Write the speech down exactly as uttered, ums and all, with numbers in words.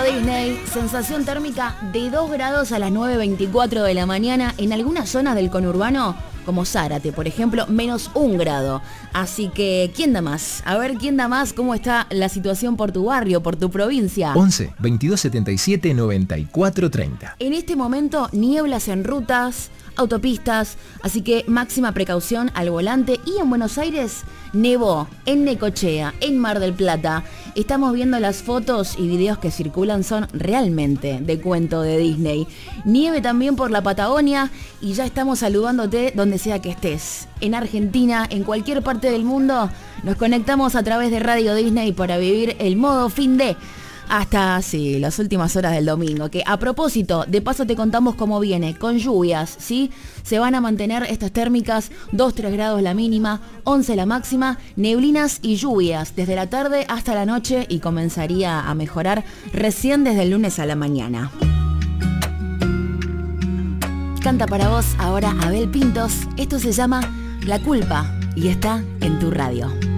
Disney, sensación térmica de dos grados a las nueve veinticuatro de la mañana. En algunas zonas del conurbano, como Zárate, por ejemplo, menos un grado. Así que, ¿quién da más? A ver, ¿quién da más? ¿Cómo está la situación por tu barrio, por tu provincia? once, veintidós setenta y siete, noventa y cuatro treinta. En este momento, nieblas en rutas, autopistas, así que máxima precaución al volante. Y en Buenos Aires, nevó en Necochea, en Mar del Plata. Estamos viendo las fotos y videos que circulan, son realmente de cuento de Disney. Nieve también por la Patagonia y ya estamos saludándote donde sea que estés. En Argentina, en cualquier parte del mundo, nos conectamos a través de Radio Disney para vivir el modo fin de... hasta, sí, las últimas horas del domingo, que a propósito, de paso te contamos cómo viene, con lluvias, ¿sí? Se van a mantener estas térmicas, dos a tres grados la mínima, once la máxima, neblinas y lluvias desde la tarde hasta la noche y comenzaría a mejorar recién desde el lunes a la mañana. Canta para vos ahora Abel Pintos, esto se llama La Culpa y está en tu radio.